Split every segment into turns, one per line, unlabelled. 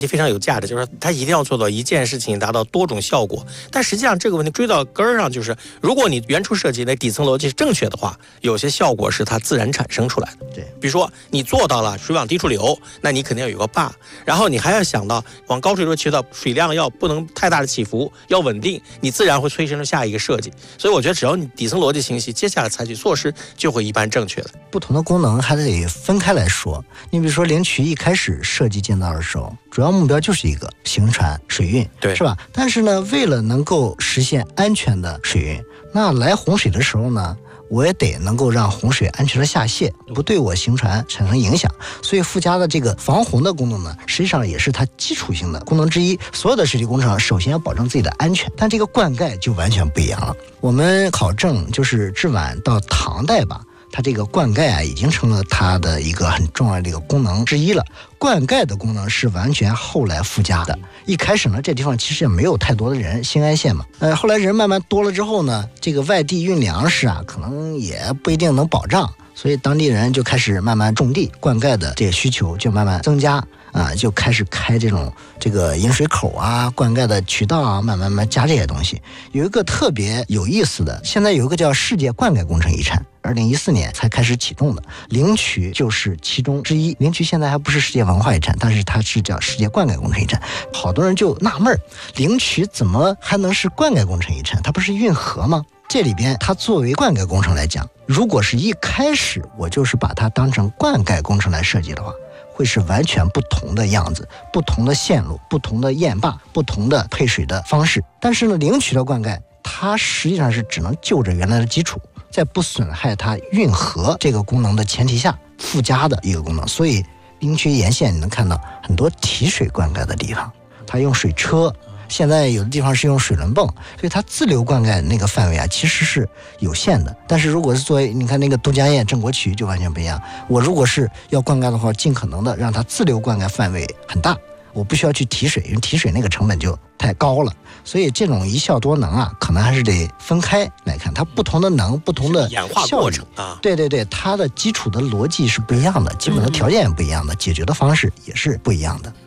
非常有价值，就是它一定要做到一件事情达到多种效果。但实际上这个问题追到根儿上，就是如果你原初设计的底层逻辑是正确的话，有些效果是它自然产生出来的。
对，
比如说你做到了水往低处流，那你肯定要有个坝，然后你还要想到往高水流渠道水量要不能太大的起伏，要稳定，你自然会催生出下一个设计。所以我觉得只要你底层逻辑清晰，接下来采取措施就会一般正确的。
不同的功能还得分开来说。你比如说灵渠一开始设计建造的时候，主要目标就是一个行船水运，
对，
是吧？但是呢，为了能够实现安全的水运，那来洪水的时候呢，我也得能够让洪水安全的下泄，不对我行船产生影响。所以附加的这个防洪的功能呢，实际上也是它基础性的功能之一。所有的水利工程首先要保证自己的安全，但这个灌溉就完全不一样了。我们考证就是至晚到唐代吧，它这个灌溉啊，已经成了它的一个很重要的一个功能之一了。灌溉的功能是完全后来附加的。一开始呢，这地方其实也没有太多的人，兴安县嘛。后来人慢慢多了之后呢，这个外地运粮食啊，可能也不一定能保障，所以当地人就开始慢慢种地，灌溉的这个需求就慢慢增加。就开始开这个引水口啊，灌溉的渠道啊，慢慢加这些东西。有一个特别有意思的，现在有一个叫世界灌溉工程遗产，2014年才开始启动的，灵渠就是其中之一。灵渠现在还不是世界文化遗产，但是它是叫世界灌溉工程遗产。好多人就纳闷，灵渠怎么还能是灌溉工程遗产？它不是运河吗？这里边它作为灌溉工程来讲，如果是一开始我就是把它当成灌溉工程来设计的话，会是完全不同的样子，不同的线路，不同的堰坝，不同的配水的方式。但是呢，灵渠的灌溉它实际上是只能就着原来的基础，在不损害它运河这个功能的前提下附加的一个功能。所以灵渠沿线你能看到很多提水灌溉的地方，它用水车，现在有的地方是用水轮泵，所以它自流灌溉那个范围啊其实是有限的。但是如果是作为你看那个都江堰郑国渠就完全不一样，我如果是要灌溉的话，尽可能的让它自流灌溉范围很大，我不需要去提水，因为提水那个成本就太高了。所以这种一效多能啊，可能还是得分开来看，它不同的能，不同的
演化过程啊，
对，它的基础的逻辑是不一样的，基本的条件也不一样的，解决的方式也是不一样的。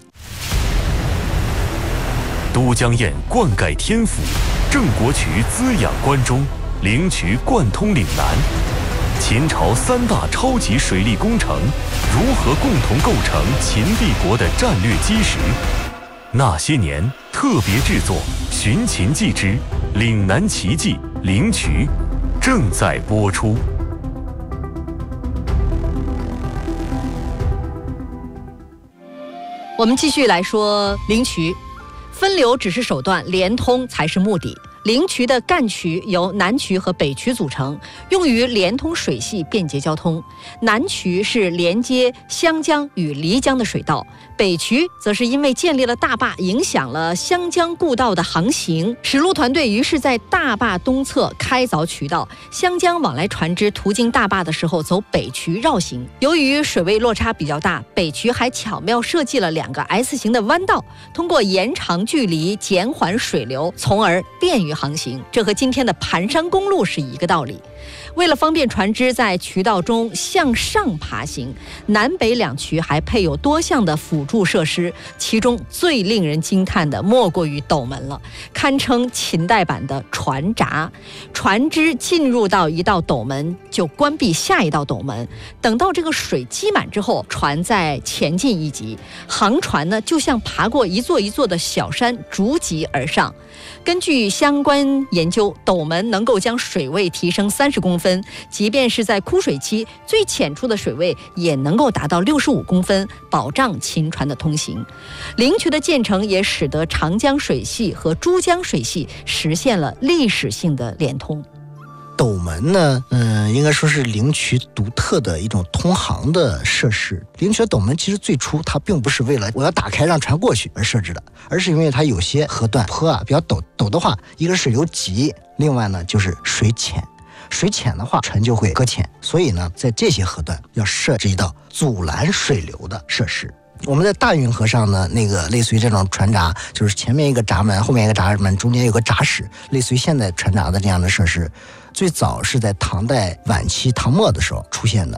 都江堰灌溉天府，郑国渠滋养关中，灵渠贯通岭南。秦朝3大超级水利工程如何共同构成秦帝国的战略基石？那些年特别制作《寻秦记之岭南奇迹灵渠》正在播出。
我们继续来说灵渠。分流只是手段，连通才是目的。灵渠的干渠由南渠和北渠组成，用于连通水系，便捷交通。南渠是连接湘江与漓江的水道，北渠则是因为建立了大坝，影响了湘江故道的航行。驶路团队于是在大坝东侧开凿渠道，湘江往来船只途经大坝的时候走北渠绕行。由于水位落差比较大，北渠还巧妙设计了2个 S 型的弯道，通过延长距离减缓水流，从而便于航行。这和今天的盘山公路是一个道理。为了方便船只在渠道中向上爬行，南北2渠还配有多项的辅助设施，其中最令人惊叹的莫过于斗门了，堪称秦代版的船闸。船只进入到一道斗门，就关闭下一道斗门，等到这个水积满之后，船再前进一级。航船呢，就像爬过一座一座的小山，逐级而上。根据相关研究，斗门能够将水位提升30公分，即便是在枯水期，最浅处的水位也能够达到65公分，保障秦船的通行。灵渠的建成也使得长江水系和珠江水系实现了历史性的连通。
斗门呢，应该说是灵渠独特的一种通航的设施。灵渠斗门其实最初它并不是为了我要打开让船过去而设置的，而是因为它有些河段坡啊比较陡的话，一个是水流急，另外呢就是水浅。水浅的话，船就会搁浅，所以呢，在这些河段要设置一道阻拦水流的设施。我们在大运河上呢，那个类似于这种船闸，就是前面一个闸门，后面一个闸门，中间有个闸室，类似于现在船闸的这样的设施，最早是在唐代晚期唐末的时候出现的。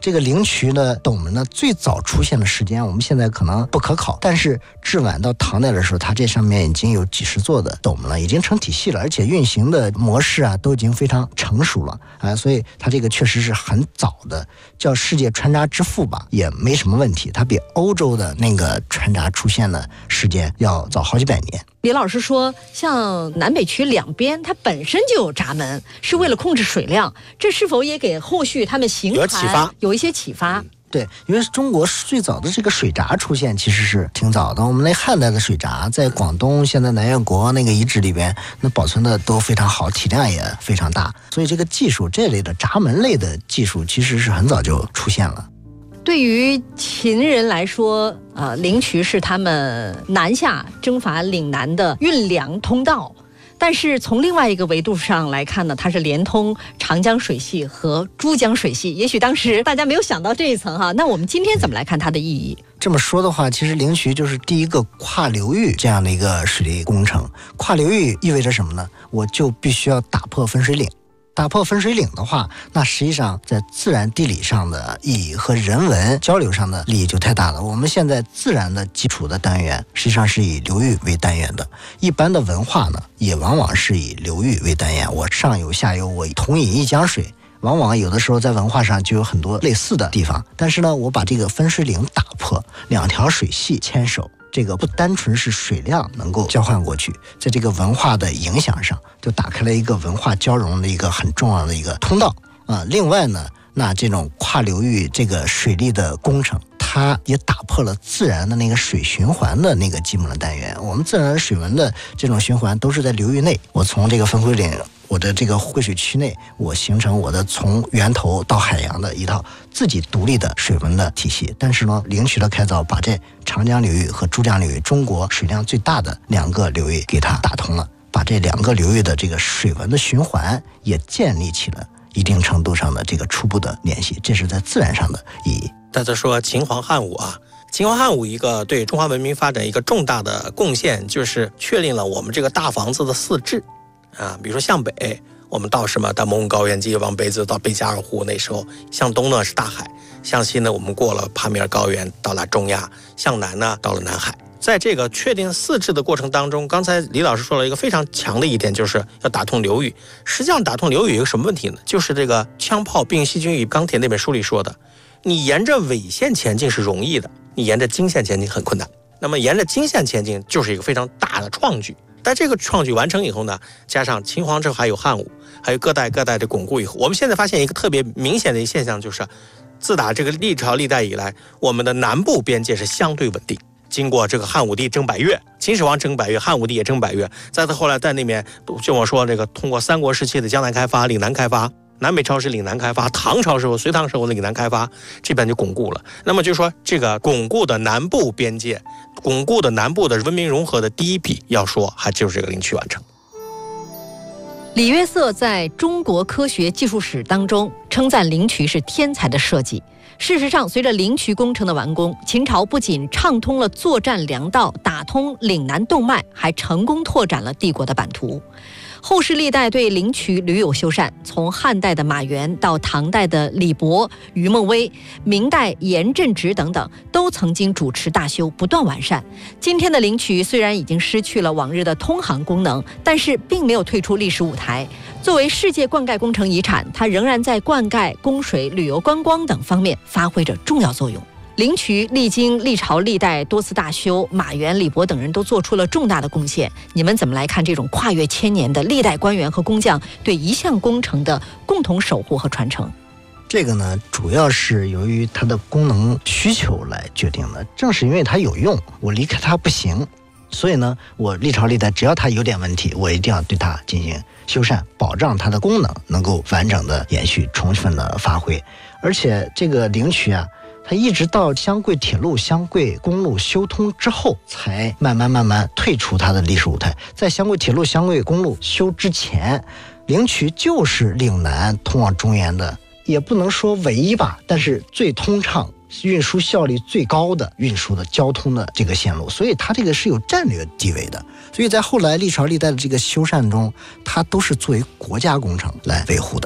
这个灵渠的斗门呢，最早出现的时间我们现在可能不可考，但是至晚到唐代的时候，它这上面已经有几十座的斗门了，已经成体系了，而且运行的模式啊都已经非常成熟了啊，所以它这个确实是很早的，叫世界穿闸之父吧，也没什么问题。它比欧洲的那个穿闸出现的时间要早好几百年。
李老师说，像南北渠两边它本身就有闸门，是为了控制水量，这是否也给后续他们行船有一些启发？
对，因为中国最早的这个水闸出现其实是挺早的。我们那汉代的水闸在广东现在南越国那个遗址里边，那保存的都非常好，体量也非常大，所以这个技术这类的闸门类的技术其实是很早就出现了。
对于秦人来说，灵渠是他们南下征伐岭南的运粮通道。但是从另外一个维度上来看呢，它是连通长江水系和珠江水系。也许当时大家没有想到这一层哈，那我们今天怎么来看它的意义？
这么说的话，其实灵渠就是第一个跨流域这样的一个水利工程。跨流域意味着什么呢？我就必须要打破分水岭。打破分水岭的话，那实际上在自然地理上的意义和人文交流上的利益就太大了。我们现在自然的基础的单元实际上是以流域为单元的，一般的文化呢也往往是以流域为单元，我上游下游我同饮一江水，往往有的时候在文化上就有很多类似的地方。但是呢，我把这个分水岭打破，两条水系牵手，这个不单纯是水量能够交换过去，在这个文化的影响上就打开了一个文化交融的一个很重要的一个通道啊。另外呢，那这种跨流域这个水利的工程，它也打破了自然的那个水循环的那个基本的单元。我们自然水文的这种循环都是在流域内，我从这个分水岭，我的这个汇水区内，我形成我的从源头到海洋的一套自己独立的水文的体系。但是呢，灵渠的开凿把这长江流域和珠江流域中国水量最大的两个流域给它打通了，把这两个流域的这个水文的循环也建立起了一定程度上的这个初步的联系，这是在自然上的意义。
大家说秦皇汉武啊，秦皇汉武一个对中华文明发展一个重大的贡献，就是确定了我们这个大房子的四治啊。比如说向北，我们到什么到蒙古高原，接着往北走到贝加尔湖，那时候向东呢是大海，向西呢我们过了帕米尔高原到了中亚，向南呢到了南海。在这个确定四治的过程当中，刚才李老师说了一个非常强的一点，就是要打通流域。实际上打通流域有一个什么问题呢？就是这个枪炮并细菌与钢铁那本书里说的，你沿着纬线前进是容易的，你沿着经线前进很困难。那么沿着经线前进就是一个非常大的创举。但这个创举完成以后呢，加上秦皇之后还有汉武，还有各代的巩固以后，我们现在发现一个特别明显的一个现象，就是自打这个历朝历代以来，我们的南部边界是相对稳定。经过这个汉武帝征百越，秦始皇征百越，汉武帝也征百越，再到后来在那边就我说这个通过三国时期的江南开发、岭南开发，南北朝是岭南开发，唐朝时候、隋唐时候的岭南开发，这边就巩固了。那么就说这个巩固的南部边界，巩固的南部的文明融合的第一笔，要说还就是这个灵渠完成。
李约瑟在中国科学技术史当中称赞灵渠是天才的设计。事实上，随着灵渠工程的完工，秦朝不仅畅通了作战粮道，打通岭南动脉，还成功拓展了帝国的版图。后世历代对灵渠屡有修缮，从汉代的马援到唐代的李博、于梦威，明代严振直等等，都曾经主持大修，不断完善。今天的灵渠虽然已经失去了往日的通航功能，但是并没有退出历史舞台。作为世界灌溉工程遗产，它仍然在灌溉、供水、旅游观光等方面发挥着重要作用。灵渠历经历朝历代多次大修，马援、李博等人都做出了重大的贡献。你们怎么来看这种跨越千年的历代官员和工匠对一项工程的共同守护和传承？
这个呢，主要是由于它的功能需求来决定的。正是因为它有用，我离开它不行，所以呢，我历朝历代只要它有点问题，我一定要对它进行修缮，保障它的功能能够完整的延续、充分的发挥。而且这个灵渠啊，它一直到湘桂铁路、湘桂公路修通之后，才慢慢退出它的历史舞台。在湘桂铁路、湘桂公路修之前，灵渠就是岭南通往中原的，也不能说唯一吧，但是最通畅、运输效率最高的运输的交通的这个线路，所以它这个是有战略地位的。所以在后来历朝历代的这个修缮中，它都是作为国家工程来维护的。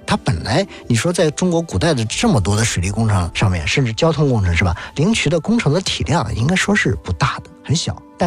它本来你说在中国古代的这么多的水利工程上面，甚至交通工程是吧？灵渠的工程的体量应该说是不大的，很小，但